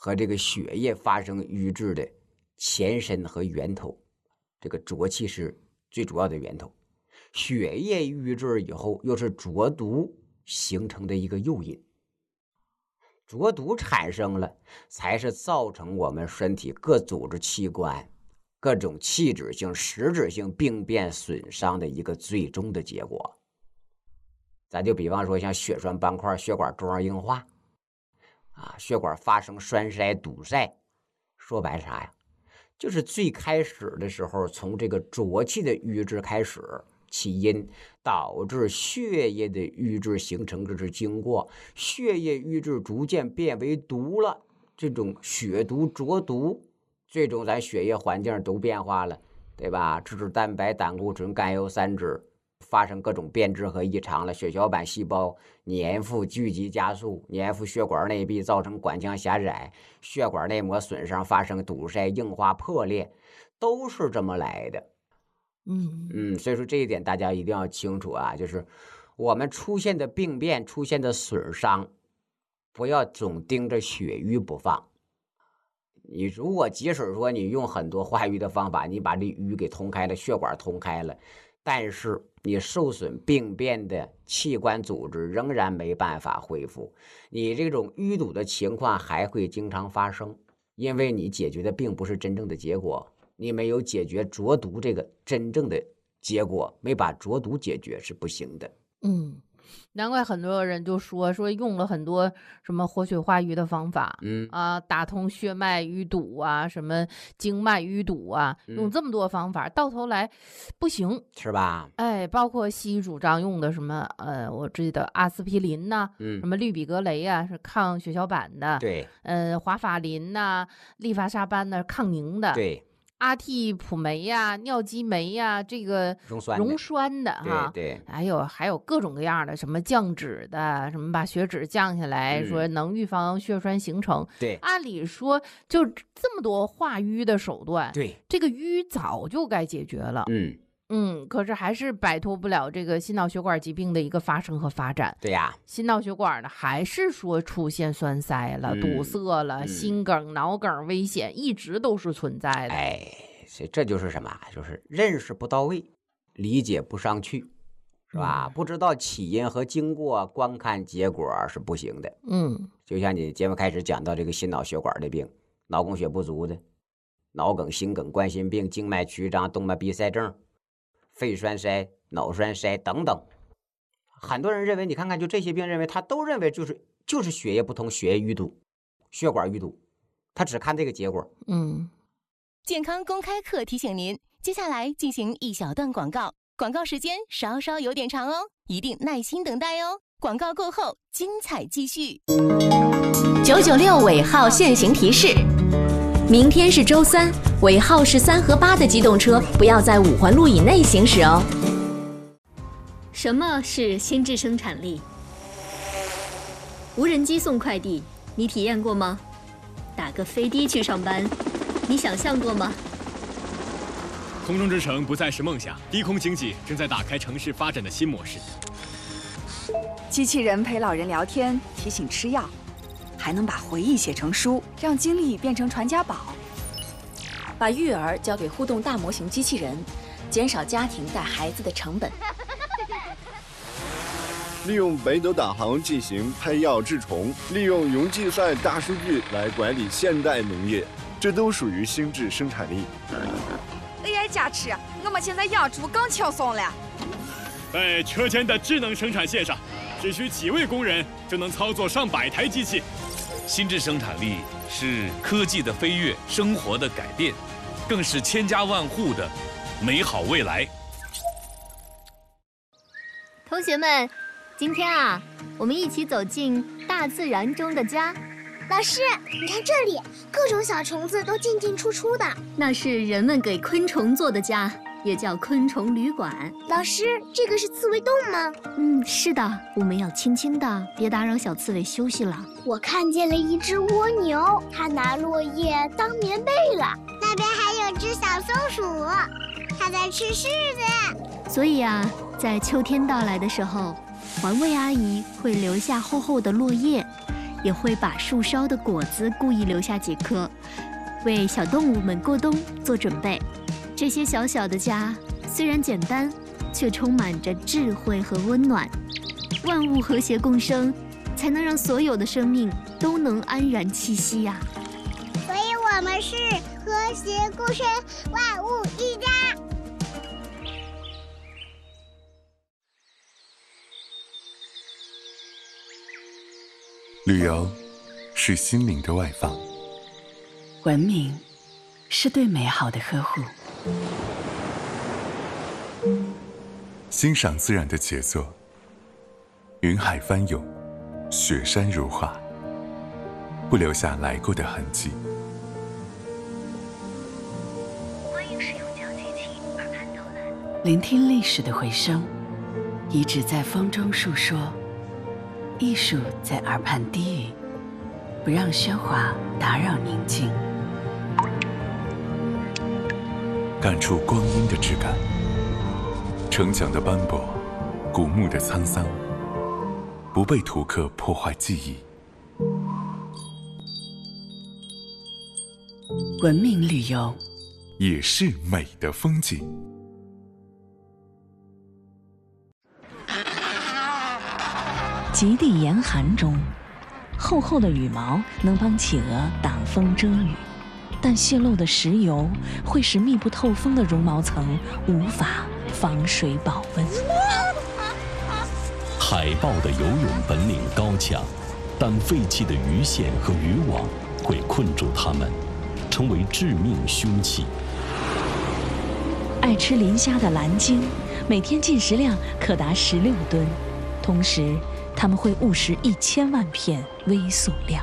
和这个血液发生瘀滞的前身和源头。这个浊气是最主要的源头，血液瘀滞以后又是浊毒形成的一个诱因。浊毒产生了，才是造成我们身体各组织器官各种器质性实质性病变损伤的一个最终的结果。咱就比方说像血栓斑块、血管粥样硬化血管发生栓塞堵塞，说白啥呀？就是最开始的时候从这个浊气的瘀滞开始起因，导致血液的瘀滞形成，这是经过血液瘀滞逐渐变为毒了，这种血毒浊毒，最终咱血液环境都变化了，对吧？脂质、蛋白、胆固醇、甘油三酯发生各种变质和异常了，血小板细胞粘附聚集加速，粘附血管内壁，造成管腔狭窄，血管内膜损伤，发生堵塞、硬化、破裂，都是这么来的。所以说这一点大家一定要清楚就是我们出现的病变、出现的损伤，不要总盯着血瘀不放。你如果即使说你用很多化瘀的方法，你把这瘀给通开了，血管通开了，但是你受损病变的器官组织仍然没办法恢复，你这种淤堵的情况还会经常发生，因为你解决的并不是真正的结果，你没有解决浊毒这个真正的结果，没把浊毒解决是不行的。 难怪很多人就说用了很多什么活血化瘀的方法，打通血脉淤堵什么经脉淤堵用这么多方法，到头来不行， 是吧？ 包括西医主张用的什么我记得阿司匹林什么氯吡格雷是抗血小板的， 对， 华法林利伐沙班抗凝的， 对。 阿替普酶尿激酶这个溶栓的对， 还有各种各样的什么降脂的，什么把血脂降下来，说能预防血栓形成。 对， 按理说就这么多化瘀的手段， 对， 这个瘀早就该解决了。可是还是摆脱不了这个心脑血管疾病的一个发生和发展。 对呀， 心脑血管呢，还是说出现栓塞了、堵塞了，心梗、脑梗危险一直都是存在的。 所以这就是什么？就是认识不到位，理解不上去，是吧？不知道起因和经过，光看结果是不行的。就像你节目开始讲到这个心脑血管的病，脑供血不足的，脑梗、心梗、冠心病、静脉曲张、动脉闭塞症、肺栓塞、脑栓塞等等，很多人认为，你看看就这些病，他都认为就是血液不通、血液淤堵、血管淤堵，他只看这个结果。 健康公开课提醒您，接下来进行一小段广告，广告时间稍稍有点长哦，一定耐心等待哦。广告过后，精彩继续。 996尾号限行提示：明天是周三，尾号是3和8的机动车不要在5环路以内行驶哦。 什么是心智生产力？无人机送快递，你体验过吗？打个飞的去上班，你想象过吗？ 空中之城不再是梦想，低空经济正在打开城市发展的新模式。 机器人陪老人聊天，提醒吃药，还能把回忆写成书，让经历变成传家宝。 把育儿交给互动大模型机器人，减少家庭带孩子的成本。 利用北斗导航进行拍药治虫，利用云计算大数据来管理现代农业，这都属于心智生产力。 AI 加持，我们现在养猪更轻松了。 在车间的智能生产线上，只需几位工人就能操作上百台机器。 心智生产力是科技的飞跃，生活的改变，更是千家万户的美好未来。 同学们，今天我们一起走进大自然中的家。 老师，你看这里，各种小虫子都进进出出的。 那是人们给昆虫做的家，也叫昆虫旅馆。 老师，这个是刺猬洞吗？ 是的，我们要轻轻的，别打扰小刺猬休息了。 我看见了一只蜗牛，它拿落叶当棉被了。那边还有只小松鼠，它在吃柿子。 所以在秋天到来的时候，环卫阿姨会留下厚厚的落叶， 也会把树梢的果子故意留下几颗，为小动物们过冬做准备。这些小小的家虽然简单，却充满着智慧和温暖。万物和谐共生，才能让所有的生命都能安然栖息呀。 所以我们是和谐共生，万物一家。 旅游是心灵的外放， 文明是对美好的呵护， 欣赏自然的杰作，云海翻涌，雪山如画，不留下来过的痕迹。 欢迎使用讲解器耳畔导览， 聆听历史的回声，遗址在风中述说，艺术在耳畔低语，不让喧哗打扰宁静。 感触光阴的质感，城墙的斑驳，古墓的沧桑，不被图刻破坏记忆。 文明旅游也是美的风景。 极地严寒中，厚厚的羽毛能帮企鹅挡风遮雨，但泄漏的石油会使密不透风的绒毛层无法防水保温。 海豹的游泳本领高强，但废弃的鱼线和渔网会困住它们，成为致命凶器。 爱吃磷虾的蓝鲸，每天进食量可达16吨，同时它们会误食1000万片微塑料。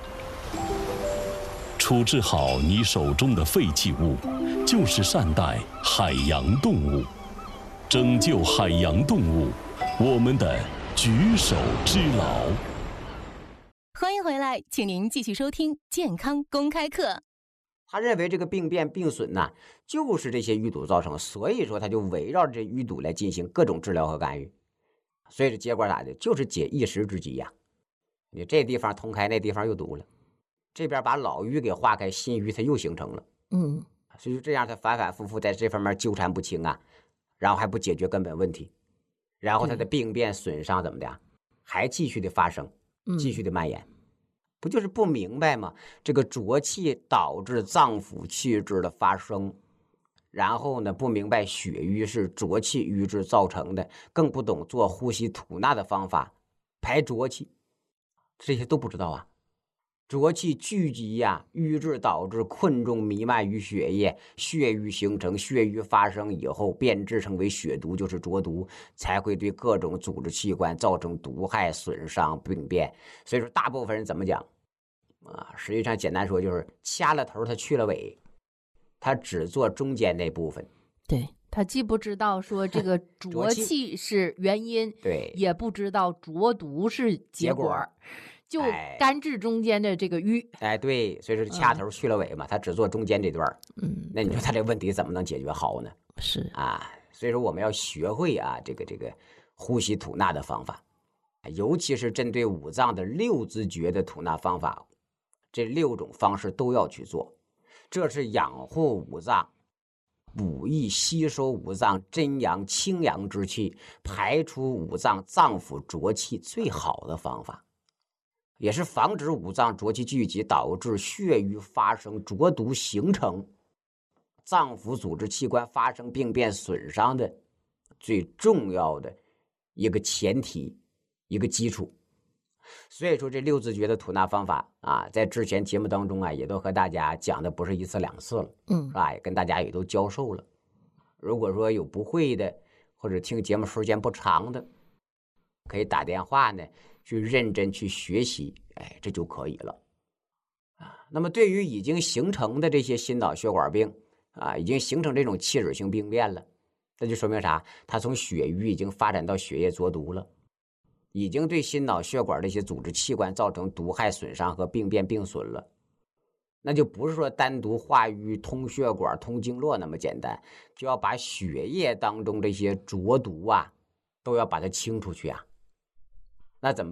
处置好你手中的废弃物，就是善待海洋动物，拯救海洋动物，我们的举手之劳。 欢迎回来，请您继续收听健康公开课。 他认为这个病变病损呢，就是这些淤堵造成，所以说他就围绕着这淤堵来进行各种治疗和干预。所以这结果咋的？就是解一时之急呀。你这地方通开，那地方又堵了，这边把老淤给化开，新淤它又形成了。所以这样他反反复复在这方面纠缠不清啊，然后还不解决根本问题，然后他的病变损伤怎么的，还继续的发生，继续的蔓延。不就是不明白吗？这个浊气导致脏腑气滞的发生，然后呢，不明白血瘀是浊气瘀滞造成的，更不懂做呼吸吐纳的方法排浊气，这些都不知道啊。浊气聚集呀，瘀滞导致困重弥漫于血液，血瘀形成，血瘀发生以后变质成为血毒，就是浊毒，才会对各种组织器官造成毒害损伤病变。所以说大部分人怎么讲啊？实际上简单说就是掐了头他去了尾，他只做中间那部分。 对，他既不知道说这个浊气是原因， 对， 也不知道浊毒是结果。就干治中间的这个瘀， 对，所以说掐头去了尾嘛，他只做中间这段，那你说他这个问题怎么能解决好呢？ 是啊，所以说我们要学会啊，这个呼吸吐纳的方法，尤其是针对五脏的6字诀的吐纳方法，这6种方式都要去做，这是养护五脏、补益吸收五脏真阳清阳之气，排出五脏脏腑浊气最好的方法。也是防止五脏浊气聚集导致血瘀发生浊毒形成，脏腑组织器官发生病变损伤的最重要的一个前提，一个基础。所以说这6字诀的吐纳方法啊，在之前节目当中啊，也都和大家讲的不是1次2次了，是吧？也跟大家也都教授了。如果说有不会的，或者听节目时间不长的，可以打电话呢去认真去学习，这就可以了啊。那么对于已经形成的这些心脑血管病啊，已经形成这种器质性病变了，那就说明啥？它从血瘀已经发展到血液浊毒了，已经对心脑血管这些组织器官造成毒害损伤和病变病损了。那就不是说单独化瘀通血管通经络那么简单，就要把血液当中这些浊毒啊都要把它清出去啊。那怎么办？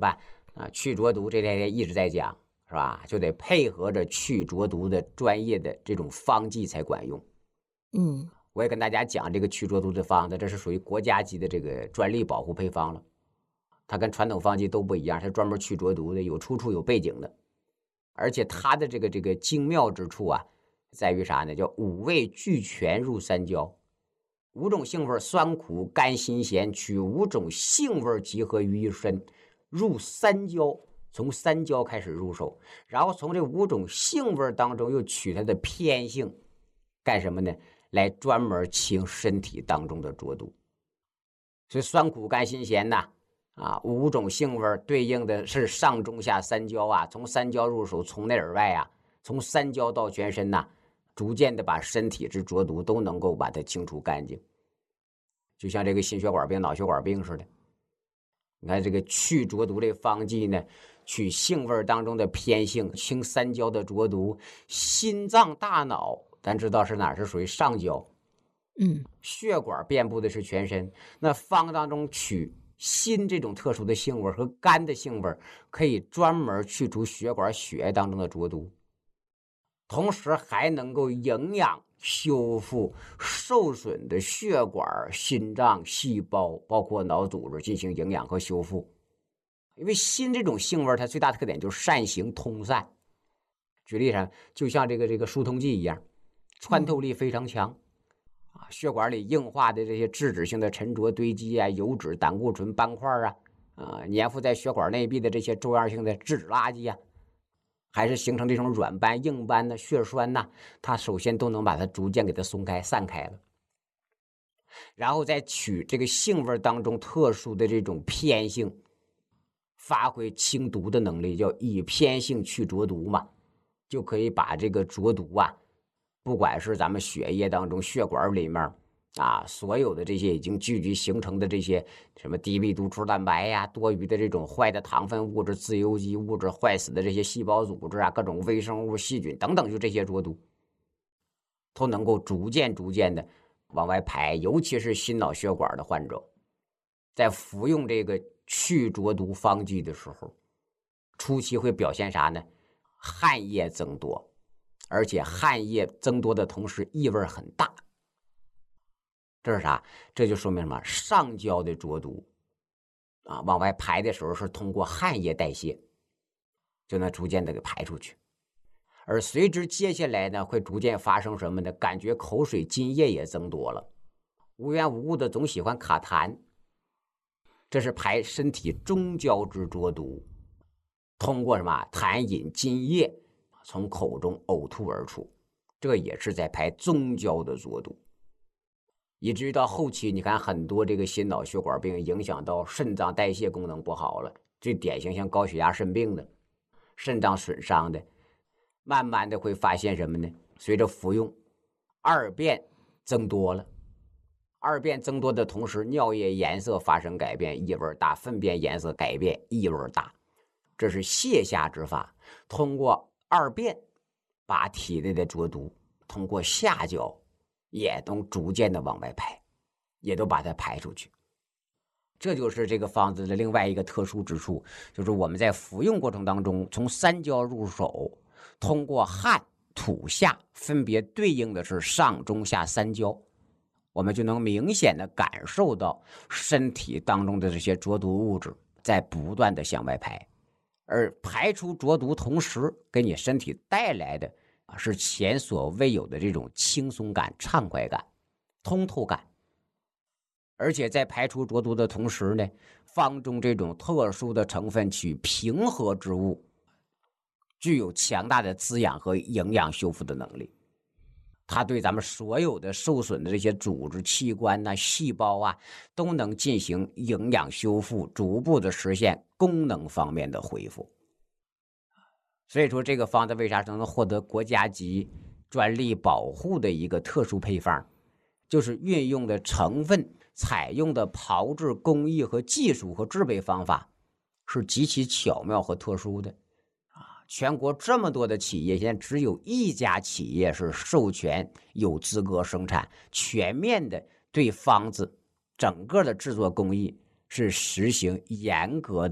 去浊毒这天一直在讲，是吧？就得配合着去浊毒的专业的这种方剂才管用。我也跟大家讲这个去浊毒的方子，这是属于国家级的这个专利保护配方了。它跟传统方剂都不一样，是专门去浊毒的，有出处有背景的。而且它的这个精妙之处啊，在于啥呢？叫五味俱全入三焦，5种性味酸苦甘辛咸，取5种性味集合于一身，入三焦，从三焦开始入手，然后从这5种性味当中又取它的偏性，干什么呢？来专门清身体当中的浊毒。所以酸苦甘辛咸呐，5种性味对应的是上中下三焦啊，从三焦入手，从内而外啊，从三焦到全身呐，逐渐的把身体之浊毒都能够把它清除干净。就像这个心血管病、脑血管病似的，你看这个去浊毒这方剂呢，取性味当中的偏性，清三焦的浊毒，心脏、大脑咱知道是哪儿，是属于上焦。血管遍布的是全身，那方当中取心这种特殊的性味和肝的性味，可以专门去除血管血液当中的浊毒，同时还能够营养修复受损的血管、心脏细胞，包括脑组织进行营养和修复。因为心这种性味它最大的特点就是善行通散，举例上就像这个疏通剂一样，穿透力非常强。血管里硬化的这些质质性的沉着堆积啊，油脂、胆固醇、斑块啊，粘附在血管内壁的这些粥样性的质垃圾啊，还是形成这种软斑、硬斑的血栓呐，它首先都能把它逐渐给它松开、散开了，然后再取这个性味当中特殊的这种偏性，发挥清毒的能力，叫以偏性去浊毒嘛，就可以把这个浊毒啊，不管是咱们血液当中、血管里面啊，所有的这些已经聚集形成的这些什么低密度珠蛋白呀、多余的这种坏的糖分物质、自由基物质、坏死的这些细胞组织啊、各种微生物、细菌等等，就这些浊毒，都能够逐渐的往外排。尤其是心脑血管的患者，在服用这个去浊毒方剂的时候，初期会表现啥呢？汗液增多。而且汗液增多的同时异味很大，这是啥？这就说明什么？上焦的浊毒往外排的时候是通过汗液代谢，就能逐渐的给排出去。而随之接下来呢，会逐渐发生什么呢？感觉口水津液也增多了，无缘无故的总喜欢卡痰，这是排身体中焦之浊毒，通过什么痰饮津液从口中呕吐而出，这也是在排中焦的浊毒。以至于到后期，你看很多这个心脑血管病影响到肾脏代谢功能不好了，最典型像高血压、肾病的、肾脏损伤的，慢慢的会发现什么呢？随着服用，二便增多了，二便增多的同时，尿液颜色发生改变，异味大；粪便颜色改变，异味大。这是泻下之法，通过二便把体内的浊毒通过下焦也都逐渐的往外排，也都把它排出去。这就是这个方子的另外一个特殊之处，就是我们在服用过程当中，从三焦入手，通过汗、吐、下，分别对应的是上中下三焦，我们就能明显的感受到身体当中的这些浊毒物质在不断的向外排。而排出浊毒同时给你身体带来的是前所未有的这种轻松感、畅快感、通透感。而且在排出浊毒的同时呢，方中这种特殊的成分取平和之物，具有强大的滋养和营养修复的能力。它对咱们所有的受损的这些组织、器官呐、细胞啊，都能进行营养修复，逐步的实现功能方面的恢复。所以说这个方子为啥能获得国家级专利保护的一个特殊配方，就是运用的成分、采用的炮制工艺和技术和制备方法是极其巧妙和特殊的。全国这么多的企业，现在只有一家企业是授权有资格生产，全面的对方子整个的制作工艺是实行严格的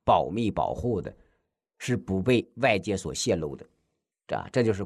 保密保护的，是不被外界所泄露的。这就是